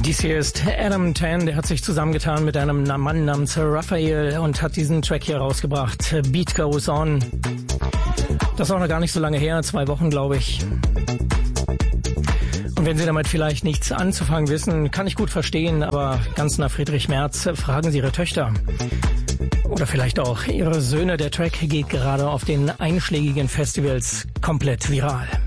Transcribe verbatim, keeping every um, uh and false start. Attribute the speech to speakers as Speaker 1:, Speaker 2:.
Speaker 1: Dies hier ist Adam Tan, der hat sich zusammengetan mit einem Mann namens Raphael und hat diesen Track hier rausgebracht, Beat Goes On. Das ist auch noch gar nicht so lange her, zwei Wochen glaube ich. Und wenn Sie damit vielleicht nichts anzufangen wissen, kann ich gut verstehen, aber ganz nach Friedrich Merz fragen Sie Ihre Töchter. Oder vielleicht auch Ihre Söhne. Der Track geht gerade auf den einschlägigen Festivals komplett viral.